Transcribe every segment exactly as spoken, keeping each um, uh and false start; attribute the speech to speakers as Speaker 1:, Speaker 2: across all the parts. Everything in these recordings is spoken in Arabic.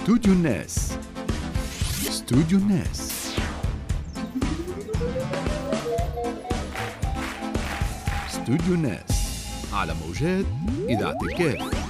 Speaker 1: استوديو الناس. استوديو الناس استوديو الناس على موجات إذاعة الكاف.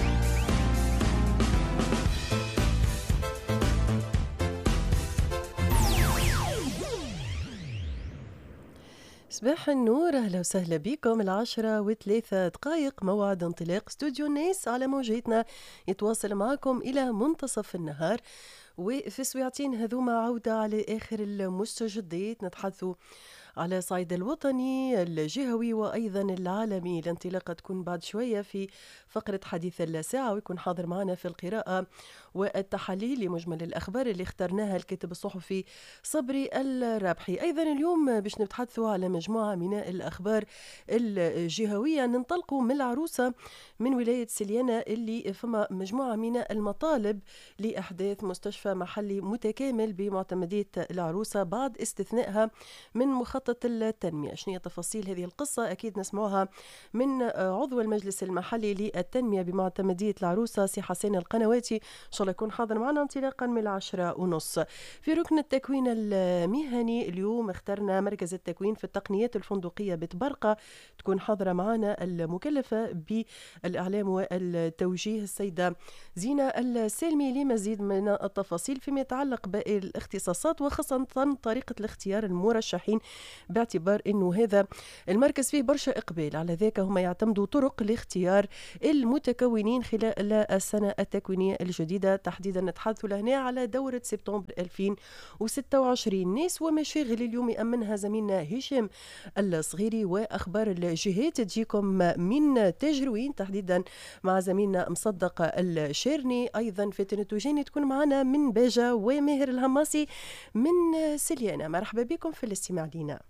Speaker 2: صباح النور، أهلا وسهلا بكم. العشرة وثلاثة دقائق موعد انطلاق استوديو الناس على موجتنا، يتواصل معكم إلى منتصف النهار. وفي سويعتين هذوما عودة على آخر المستجدات، نتحدثوا على صعيد الوطني الجهوي وأيضا العالمي. الانطلاقة تكون بعد شوية في فقرة حديث الساعة، ويكون حاضر معنا في القراءة والتحليل لمجمل الأخبار اللي اخترناها الكاتب الصحفي صبري الرابحي. أيضا اليوم باش نتحدثوا على مجموعة من الأخبار الجهوية. ننطلقوا من العروسة من ولاية سليانة اللي فما مجموعة من المطالب لإحداث مستشفى محلي متكامل بمعتمدية العروسة بعد استثنائها من مخطط التنمية. شنو هي تفاصيل هذه القصة؟ أكيد نسمعوها من عضو المجلس المحلي للتنمية بمعتمدية العروسة سي حسين القنواتي، إن شاء الله يكون حاضر معنا انطلاقا من العشرة ونص. في ركن التكوين المهني اليوم اخترنا مركز التكوين في التقنيات الفندقية بتبرقة، تكون حاضرة معنا المكلفة بالإعلام والتوجيه السيدة زينة السالمي لمزيد من التفاصيل فيما يتعلق بالاختصاصات وخاصة طريقة الاختيار المرشحين، باعتبار أنه هذا المركز فيه برشا إقبال على ذاك. هم يعتمدوا طرق لاختيار المتكونين خلال السنة التكوينية الجديدة، تحديدا نتحدث لهنا على دورة سبتمبر ألفين وستة وعشرين. ناس ومشاغل اليوم يأمنها زميلنا هشام الصغيري، وأخبار الجهات تجيكم من تجروين تحديدا مع زميلنا مصدق الشيرني. أيضا فاتن التوجاني تكون معنا من باجة، وماهر الهماسي من سليانة. مرحبا بكم في الاستماع لنا.